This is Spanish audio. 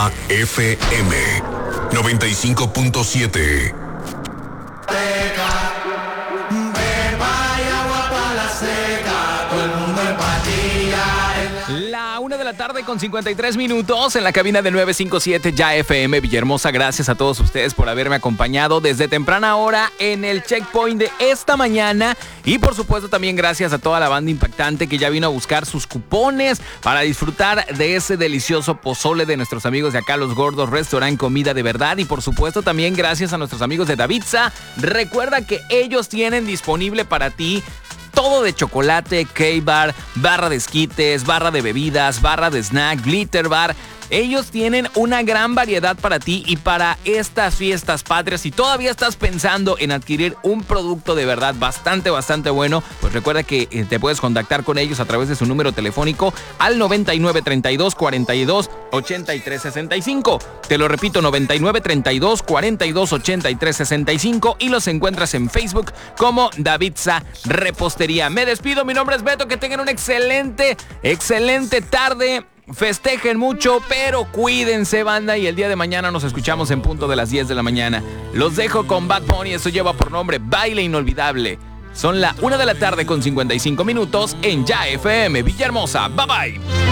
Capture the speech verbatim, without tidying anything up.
F M noventa y cinco punto siete. La una de la tarde con cincuenta y tres minutos en la cabina de nueve cinco siete Ya F M Villahermosa. Gracias a todos ustedes por haberme acompañado desde temprana hora en el checkpoint de esta mañana. Y por supuesto también gracias a toda la banda impactante que ya vino a buscar sus cupones para disfrutar de ese delicioso pozole de nuestros amigos de acá, Los Gordos Restaurant Comida de Verdad. Y por supuesto también gracias a nuestros amigos de Davidsa. Recuerda que ellos tienen disponible para ti todo de chocolate, K-Bar, barra de esquites, barra de bebidas, barra de snack, glitter bar. Ellos tienen una gran variedad para ti y para estas fiestas patrias. Si todavía estás pensando en adquirir un producto de verdad bastante, bastante bueno, pues recuerda que te puedes contactar con ellos a través de su número telefónico al noventa y nueve, treinta y dos, cuarenta y dos, ochenta y tres, sesenta y cinco. Te lo repito, noventa y nueve, treinta y dos, cuarenta y dos, ochenta y tres, sesenta y cinco, y los encuentras en Facebook como Davidsa Repostería. Me despido, mi nombre es Beto, que tengan una excelente, excelente tarde. Festejen mucho, pero cuídense, banda, y el día de mañana nos escuchamos en punto de las diez de la mañana. Los dejo con Bad Bunny, eso lleva por nombre Baile Inolvidable. Son la una de la tarde con cincuenta y cinco minutos en Ya F M Villahermosa. Bye bye.